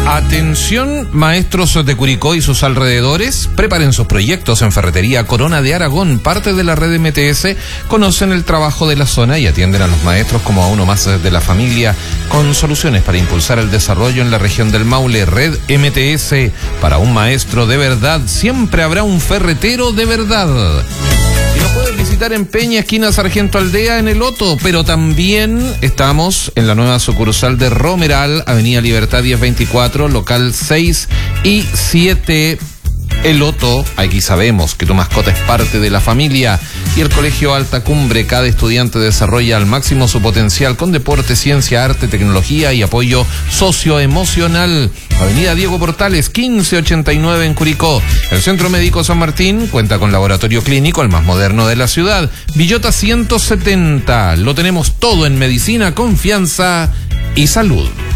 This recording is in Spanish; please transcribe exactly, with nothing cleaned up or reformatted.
Atención, maestros de Curicó y sus alrededores, preparen sus proyectos en Ferretería Corona de Aragón, parte de la red M T S. Conocen el trabajo de la zona y atienden a los maestros como a uno más de la familia, con soluciones para impulsar el desarrollo en la región del Maule. Red M T S, para un maestro de verdad, siempre habrá un ferretero de verdad. Y nos puedes visitar en Peña, esquina Sargento Aldea, en El Oto, pero también estamos en la nueva sucursal de Romeral, Avenida Libertad diez veinticuatro, local seis y siete. El Oto, aquí sabemos que tu mascota es parte de la familia. Y el Colegio Alta Cumbre, cada estudiante desarrolla al máximo su potencial con deporte, ciencia, arte, tecnología y apoyo socioemocional. Avenida Diego Portales, quince ochenta y nueve en Curicó. El Centro Médico San Martín cuenta con laboratorio clínico, el más moderno de la ciudad. Villota ciento setenta, lo tenemos todo en medicina, confianza y salud.